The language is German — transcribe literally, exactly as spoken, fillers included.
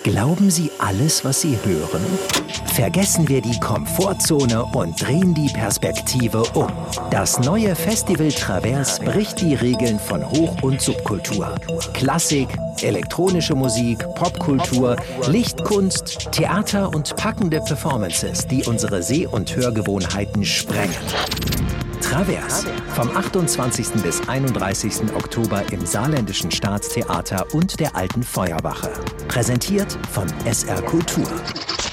Glauben Sie alles, was Sie hören? Vergessen wir die Komfortzone und drehen die Perspektive um. Das neue Festival Travers bricht die Regeln von Hoch- und Subkultur. Klassik, elektronische Musik, Popkultur, Lichtkunst, Theater und packende Performances, die unsere Seh- und Hörgewohnheiten sprengen. Travers, vom achtundzwanzigsten bis einunddreißigsten Oktober im Saarländischen Staatstheater und der Alten Feuerwache. Präsentiert von S R Kultur.